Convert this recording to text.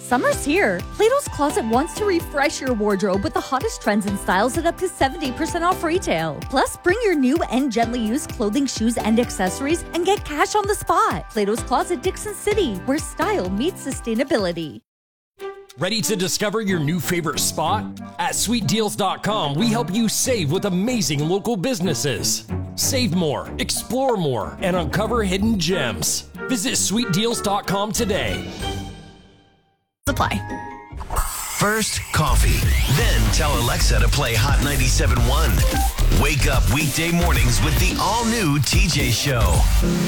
Summer's here. Plato's Closet wants to refresh your wardrobe with the hottest trends and styles at up to 70% off retail. Plus, bring your new and gently used clothing, shoes, and accessories and get cash on the spot. Plato's Closet, Dixon City, where style meets sustainability. Ready to discover your new favorite spot? At sweetdeals.com, we help you save with amazing local businesses. Save more, explore more, and uncover hidden gems. Visit sweetdeals.com today. Supply. First, coffee. Then tell Alexa to play Hot 97.1. Wake up weekday mornings with the all-new TJ Show.